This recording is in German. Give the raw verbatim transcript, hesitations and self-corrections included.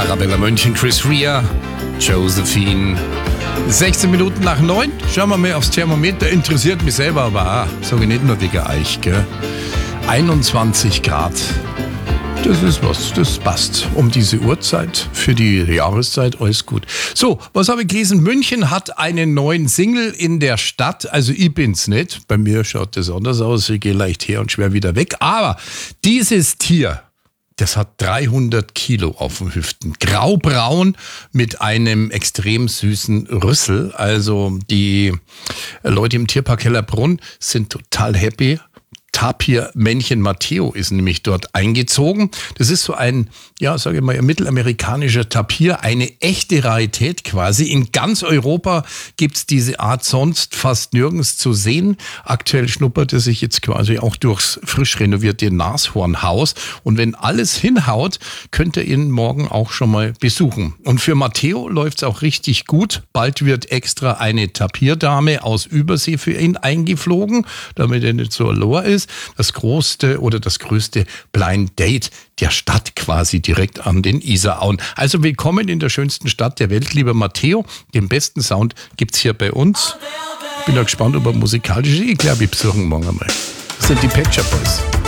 Arabella München, Chris Rea, Josephine. sechzehn Minuten nach neun. Schauen wir mal aufs Thermometer. Interessiert mich selber, aber auch, sage ich nicht nur wegen euch, gell? einundzwanzig Grad. Das ist was, das passt. Um diese Uhrzeit, für die Jahreszeit, alles gut. So, was habe ich gelesen? München hat einen neuen Single in der Stadt. Also ich bin's nicht. Bei mir schaut das anders aus. Ich gehe leicht her und schwer wieder weg. Aber dieses Tier, das hat dreihundert Kilo auf den Hüften. Graubraun mit einem extrem süßen Rüssel. Also die Leute im Tierpark Hellerbrunn sind total happy. Tapir-Männchen Matteo ist nämlich dort eingezogen. Das ist so ein, ja, sage ich mal, ein mittelamerikanischer Tapir, eine echte Rarität quasi. In ganz Europa gibt's diese Art sonst fast nirgends zu sehen. Aktuell schnuppert er sich jetzt quasi auch durchs frisch renovierte Nashornhaus. Und wenn alles hinhaut, könnt ihr ihn morgen auch schon mal besuchen. Und für Matteo läuft's auch richtig gut. Bald wird extra eine Tapirdame aus Übersee für ihn eingeflogen, damit er nicht so alor ist. Das größte oder das größte Blind Date der Stadt quasi direkt an den Isarauen. Also willkommen in der schönsten Stadt der Welt, lieber Matteo. Den besten Sound gibt's hier bei uns. Bin ja gespannt, ob er musikalisch ist. Ich glaube, ich besuche ihn morgen einmal. Das sind die Pet Shop Boys.